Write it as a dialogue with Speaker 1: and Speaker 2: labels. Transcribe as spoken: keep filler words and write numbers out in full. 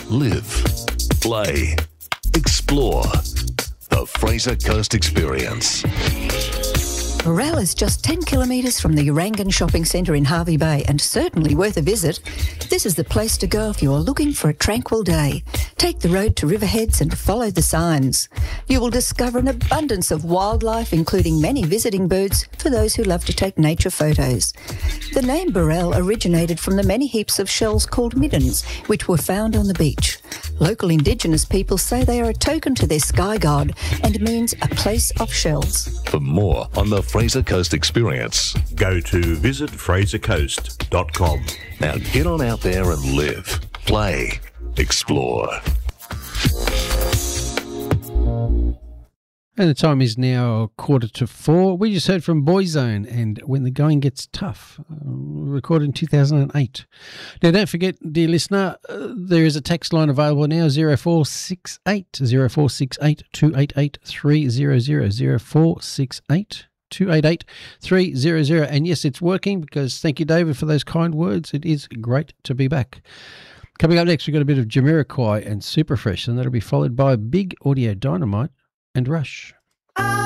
Speaker 1: live, play, explore. The Fraser Coast Experience.
Speaker 2: Burrell is just ten kilometres from the Urangan Shopping Centre in Hervey Bay and certainly worth a visit. This is the place to go if you're looking for a tranquil day. Take the road to Riverheads and follow the signs. You will discover an abundance of wildlife, including many visiting birds for those who love to take nature photos. The name Burrell originated from the many heaps of shells called middens, which were found on the beach. Local Indigenous people say they are a token to their sky god and means a place of shells.
Speaker 1: For more on the Fraser Coast Experience,
Speaker 3: go to visit fraser coast dot com.
Speaker 1: Now get on out there and live, play, explore.
Speaker 4: And the time is now a quarter to four. We just heard from Boyzone and When the Going Gets Tough, uh, recorded in two thousand eight. Now, don't forget, dear listener, uh, there is a text line available now, zero four six eight, zero four six eight, two eight eight, three zero zero, zero four six eight, two eight eight, three zero zero. And yes, it's working because thank you, David, for those kind words. It is great to be back. Coming up next, we've got a bit of Jamiroquai and Superfresh, and that'll be followed by Big Audio Dynamite and Rush.